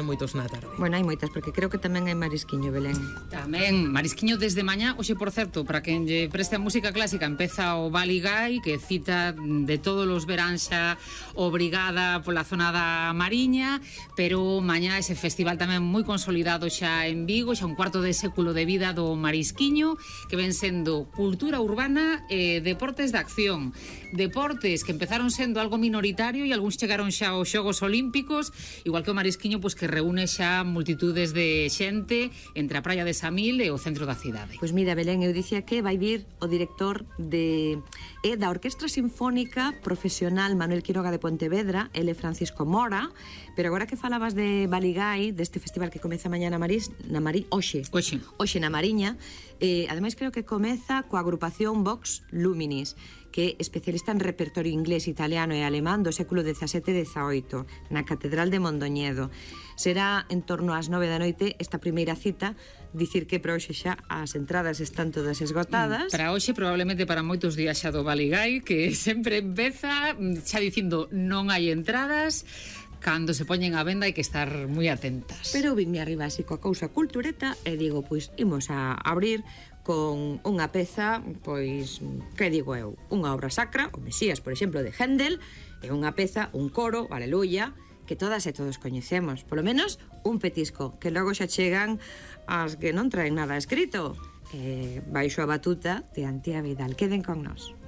moitos na tarde. Bueno, hai moitas, porque creo que tamén hai marisquiño, Belén. Tamén, marisquiño desde mañá. Hoxe, por certo, para quen lle preste a música clásica, empeza o Baligái, que cita de todos os verán xa obrigada pola zona da Mariña, pero mañá ese festival tamén moi consolidado xa en Vigo, xa un cuarto de século de vida do marisquiño, que ven sendo cultura urbana e deportes de acción. Deportes que empezaron sendo algo minoritario e algúns chegaron xa aos Xogos Olímpicos, igual que o marisquiño, pois que reúne xa multitudes de xente entre a praia de Samil e o centro da cidade. Pois mira, Belén, eu dicía que vai vir o director da Orquestra Sinfónica Profesional Manuel Quiroga de Pontevedra, ele Francisco Mora, pero agora que falabas de Baligái, deste festival que comeza mañá hoxe na Mariña, ademais creo que comeza coa agrupación Vox Luminis, que é especialista en repertorio inglés, italiano e alemán do século XVII e XVIII, na Catedral de Mondoñedo. Será en torno ás 9 da noite esta primeira cita, dicir que para hoxe xa as entradas están todas esgotadas. Para hoxe, probablemente para moitos días xa do Baligái, que sempre empeza xa dicindo non hai entradas. Cando se poñen a venda hai que estar moi atentas. Pero vinme arriba así coa cousa cultureta e digo, pois, imos a abrir con unha peza, pois, que digo eu, unha obra sacra, o Mesías, por exemplo, de Händel, e unha peza, un coro, aleluya, que todas e todos coñecemos, polo menos un petisco, que logo xa chegan as que non traen nada escrito, baixo a batuta de Antía Vidal. Queden con nós.